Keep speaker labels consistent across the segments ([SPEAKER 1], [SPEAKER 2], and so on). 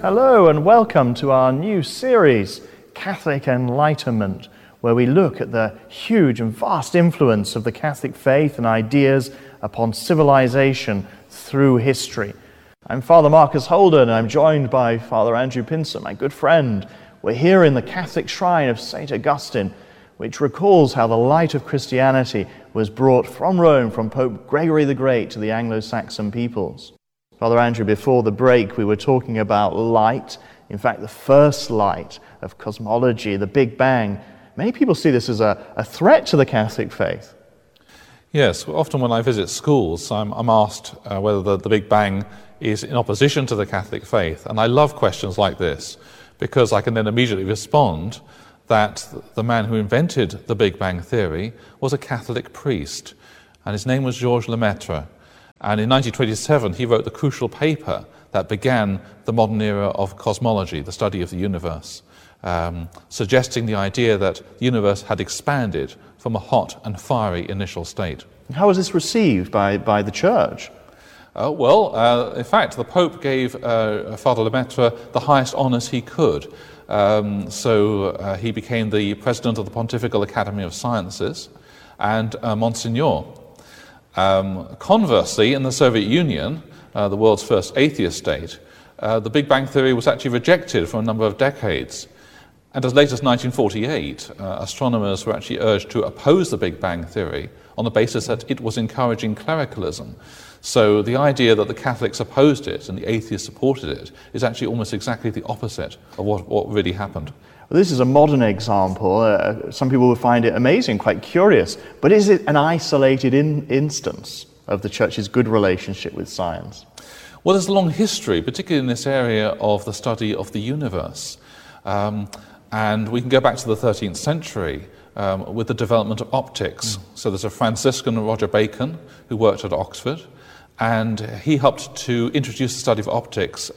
[SPEAKER 1] Hello and welcome to our new series, Catholic Enlightenment, where we look at the huge and vast influence of the Catholic faith and ideas upon civilization through history. I'm Father Marcus Holden, and I'm joined by Father Andrew Pinson, my good friend. We're here in the Catholic shrine of St. Augustine, which recalls how the light of Christianity was brought from Rome, from Pope Gregory the Great, to the Anglo-Saxon peoples. Father Andrew, before the break, we were talking about light, in fact, the first light of cosmology, the Big Bang. Many people see this as a threat to the Catholic faith.
[SPEAKER 2] Yes, often when I visit schools, I'm asked whether the Big Bang is in opposition to the Catholic faith. And I love questions like this, because I can then immediately respond that the man who invented the Big Bang theory was a Catholic priest, and his name was Georges Lemaitre. And in 1927, he wrote the crucial paper that began the modern era of cosmology, the study of the universe, suggesting the idea that the universe had expanded from a hot and fiery initial state.
[SPEAKER 1] How was this received by the Church?
[SPEAKER 2] In fact, the Pope gave Father Lemaitre the highest honours he could. So he became the president of the Pontifical Academy of Sciences and Monsignor. Conversely, in the Soviet Union, the world's first atheist state, the Big Bang theory was actually rejected for a number of decades. And as late as 1948, astronomers were actually urged to oppose the Big Bang theory on the basis that it was encouraging clericalism. So the idea that the Catholics opposed it and the atheists supported it is actually almost exactly the opposite of what really happened.
[SPEAKER 1] Well, this is a modern example. Some people will find it amazing, quite curious. But is it an isolated instance of the Church's good relationship with science?
[SPEAKER 2] Well, there's a long history, particularly in this area of the study of the universe. And we can go back to the 13th century with the development of optics. So there's a Franciscan, Roger Bacon, who worked at Oxford, and he helped to introduce the study of optics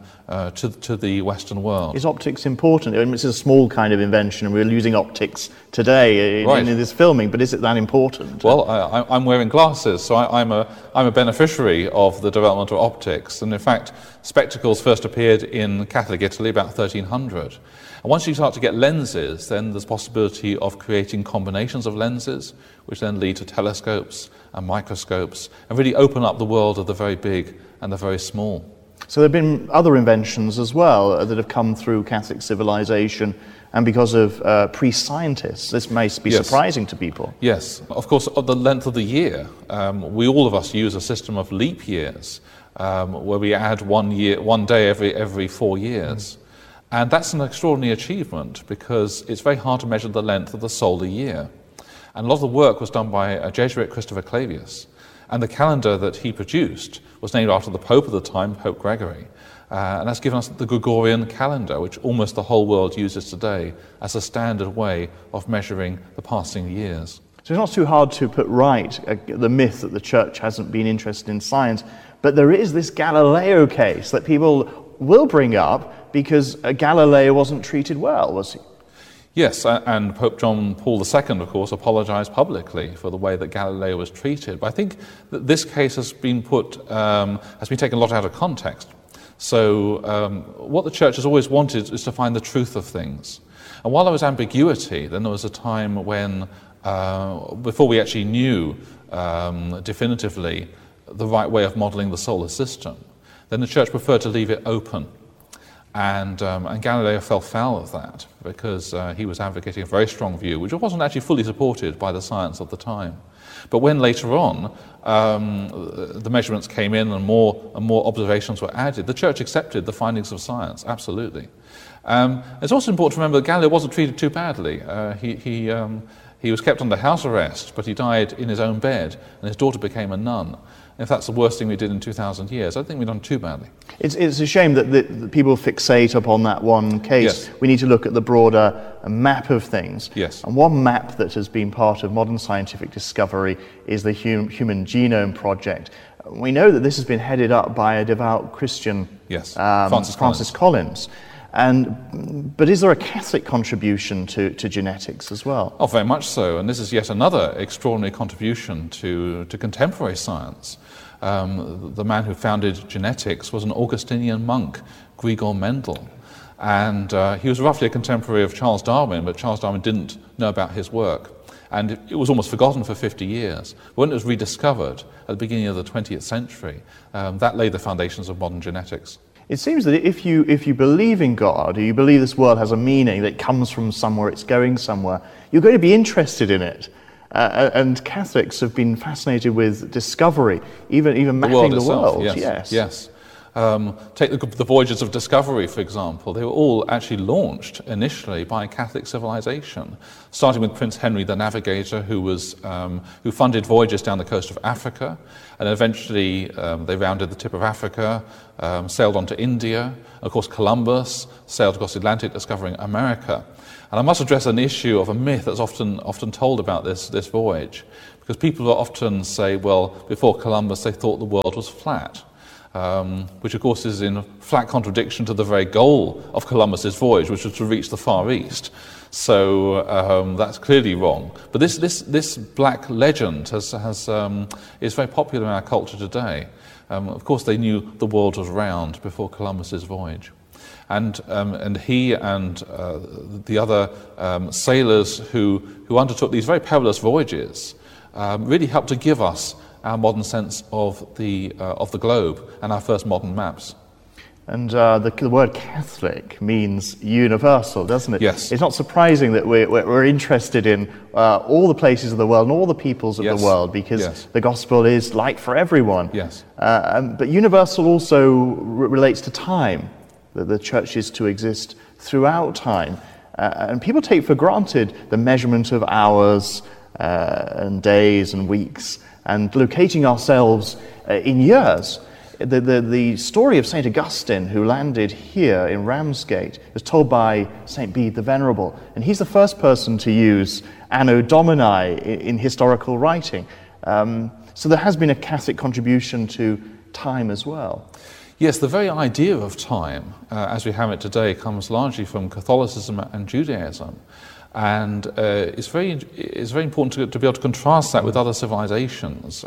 [SPEAKER 2] to the Western world.
[SPEAKER 1] Is optics important? I mean, it's a small kind of invention, and we're using optics today in this filming, but is it that important?
[SPEAKER 2] Well, I'm wearing glasses, so I'm a beneficiary of the development of optics. And in fact, spectacles first appeared in Catholic Italy about 1300. And once you start to get lenses, then there's possibility of creating combinations of lenses, which then lead to telescopes and microscopes, and really open up the world of the very big and the very small.
[SPEAKER 1] So there have been other inventions as well that have come through Catholic civilization, and because of pre-scientists. This may be surprising to people.
[SPEAKER 2] Yes, of course, the length of the year. All of us use a system of leap years, where we add one day every 4 years. And that's an extraordinary achievement, because it's very hard to measure the length of the solar year. And a lot of the work was done by a Jesuit, Christopher Clavius. And the calendar that he produced was named after the Pope of the time, Pope Gregory. And that's given us the Gregorian calendar, which almost the whole world uses today as a standard way of measuring the passing years.
[SPEAKER 1] So it's not too hard to put right the myth that the Church hasn't been interested in science, but there is this Galileo case that people will bring up because Galileo wasn't treated well, was he?
[SPEAKER 2] Yes, and Pope John Paul II, of course, apologized publicly for the way that Galileo was treated. But I think that this case has been taken a lot out of context. So what the Church has always wanted is to find the truth of things. And while there was ambiguity, then there was a time when, before we actually knew definitively the right way of modeling the solar system, then the Church preferred to leave it open. And Galileo fell foul of that, because he was advocating a very strong view, which wasn't actually fully supported by the science of the time. But when later on the measurements came in and more observations were added, the Church accepted the findings of science, absolutely. It's also important to remember that Galileo wasn't treated too badly. He was kept under house arrest, but he died in his own bed, and his daughter became a nun. If that's the worst thing we did in 2,000 years, I don't think we've done too badly.
[SPEAKER 1] It's a shame that people fixate upon that one case.
[SPEAKER 2] Yes.
[SPEAKER 1] We need to look at the broader map of things.
[SPEAKER 2] Yes.
[SPEAKER 1] And one map that has been part of modern scientific discovery is the Human Genome Project. We know that this has been headed up by a devout Christian,
[SPEAKER 2] Yes.
[SPEAKER 1] Francis Collins. But is there a Catholic contribution to genetics as well?
[SPEAKER 2] Oh, very much so. And this is yet another extraordinary contribution to contemporary science. the man who founded genetics was an Augustinian monk, Grigor Mendel. And he was roughly a contemporary of Charles Darwin, but Charles Darwin didn't know about his work. And it was almost forgotten for 50 years. But when it was rediscovered at the beginning of the 20th century, that laid the foundations of modern genetics.
[SPEAKER 1] It seems that if you believe in God, or you believe this world has a meaning, that it comes from somewhere, it's going somewhere, you're going to be interested in it. And Catholics have been fascinated with discovery, even mapping the world.
[SPEAKER 2] Yes. Take the voyages of discovery, for example. They were all actually launched initially by Catholic civilization, starting with Prince Henry the Navigator, who funded voyages down the coast of Africa, and eventually they rounded the tip of Africa, sailed on to India. Of course, Columbus sailed across the Atlantic, discovering America. And I must address an issue of a myth that's often told about this voyage, because people often say, well, before Columbus they thought the world was flat. Which of course is in flat contradiction to the very goal of Columbus's voyage, which was to reach the Far East. So that's clearly wrong. But this black legend is very popular in our culture today. Of course, they knew the world was round before Columbus's voyage, and he and the other sailors who undertook these very perilous voyages really helped to give us our modern sense of the globe and our first modern maps.
[SPEAKER 1] And the word Catholic means universal, doesn't it?
[SPEAKER 2] Yes.
[SPEAKER 1] It's not surprising that we're interested in all the places of the world and all the peoples of the world, because the gospel is light for everyone.
[SPEAKER 2] Yes.
[SPEAKER 1] But universal also relates to time, that the church is to exist throughout time. And people take for granted the measurement of hours and days and weeks, and locating ourselves in years. The story of St. Augustine, who landed here in Ramsgate, is told by St. Bede the Venerable, and he's the first person to use Anno Domini in historical writing. So there has been a Catholic contribution to time as well.
[SPEAKER 2] Yes, the very idea of time, as we have it today, comes largely from Catholicism and Judaism. And it's very important to be able to contrast that with other civilizations.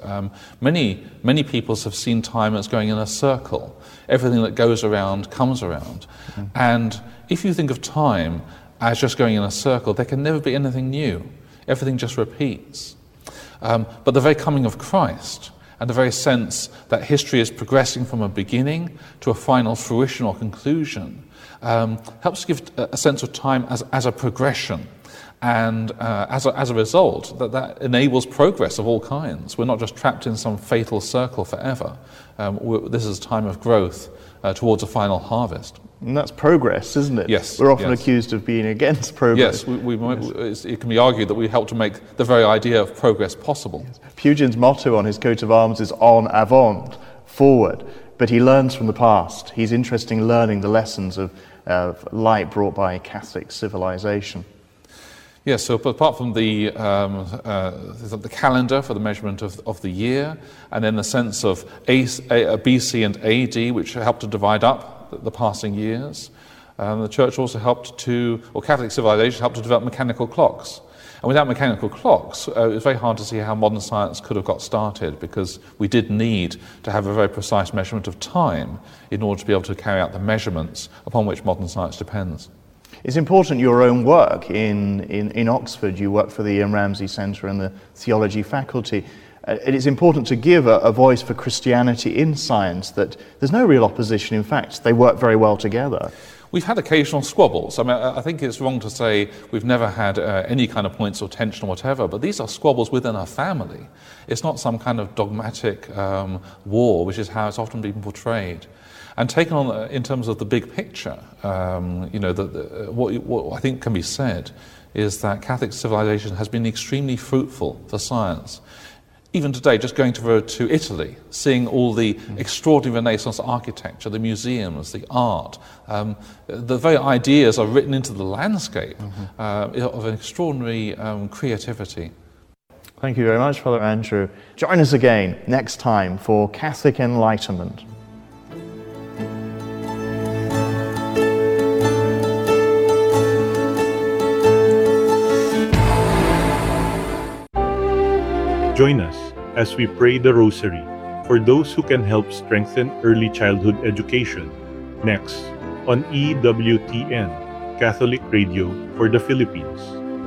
[SPEAKER 2] Many peoples have seen time as going in a circle. Everything that goes around comes around. Mm-hmm. And if you think of time as just going in a circle, there can never be anything new. Everything just repeats. But the very coming of Christ and the very sense that history is progressing from a beginning to a final fruition or conclusion helps give a sense of time as a progression. And as a result, that enables progress of all kinds. We're not just trapped in some fatal circle forever. This is a time of growth towards a final harvest. And that's progress, isn't it?
[SPEAKER 1] Yes. We're often accused of being against progress.
[SPEAKER 2] Yes, it can be argued that we help to make the very idea of progress possible.
[SPEAKER 1] Yes. Pugin's motto on his coat of arms is "En avant," forward. But he learns from the past. He's interested in learning the lessons of light brought by Catholic civilization.
[SPEAKER 2] Yes, so apart from the calendar for the measurement of the year, and then the sense of BC and AD, which helped to divide up the passing years, the Church also Catholic civilization helped to develop mechanical clocks. And without mechanical clocks, it's very hard to see how modern science could have got started, because we did need to have a very precise measurement of time in order to be able to carry out the measurements upon which modern science depends.
[SPEAKER 1] It's important your own work in Oxford. You work for the Ian Ramsay Centre and the Theology Faculty. It is important to give a voice for Christianity in science, that there's no real opposition. In fact, they work very well together.
[SPEAKER 2] We've had occasional squabbles. I mean, I think it's wrong to say we've never had any kind of points of tension or whatever, but these are squabbles within a family. It's not some kind of dogmatic war, which is how it's often been portrayed. And taken on in terms of the big picture, what I think can be said is that Catholic civilization has been extremely fruitful for science. Even today, just going to Italy, seeing all the extraordinary Renaissance architecture, the museums, the art, the very ideas are written into the landscape of an extraordinary creativity.
[SPEAKER 1] Thank you very much, Father Andrew. Join us again next time for Catholic Enlightenment.
[SPEAKER 3] Join us as we pray the Rosary, for those who can help strengthen early childhood education. Next, on EWTN, Catholic Radio for the Philippines.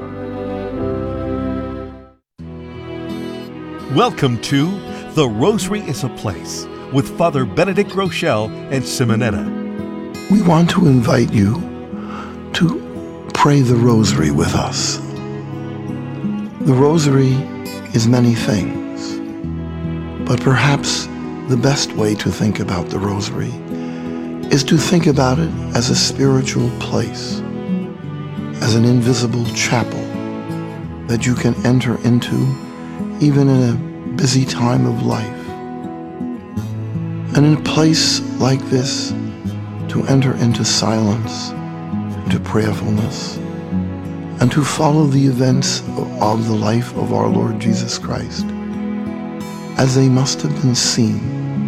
[SPEAKER 4] Welcome to The Rosary is a Place with Father Benedict Rochelle and Simonetta.
[SPEAKER 5] We want to invite you to pray the Rosary with us. The Rosary is many things, but perhaps the best way to think about the Rosary is to think about it as a spiritual place, as an invisible chapel that you can enter into even in a busy time of life. And in a place like this, to enter into silence, into prayerfulness, and to follow the events of the life of our Lord Jesus Christ as they must have been seen